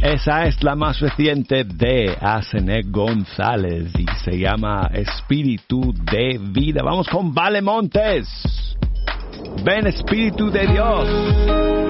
Esa es la más reciente de Asenet González y se llama Espíritu de Vida. Vamos con Vale Montes. Ven Espíritu de Dios.